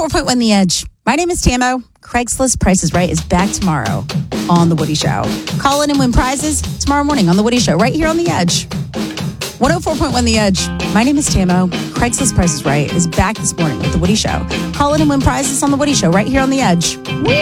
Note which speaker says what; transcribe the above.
Speaker 1: 104.1 The Edge. My name is Tamo. Craigslist Price is Right is back tomorrow on The Woody Show. Call in and win prizes tomorrow morning on The Woody Show, right here on The Edge. 104.1 The Edge. My name is Tamo. Craigslist Price is Right is back this morning with The Woody Show. Call in and win prizes on The Woody Show, right here on The Edge. Woo!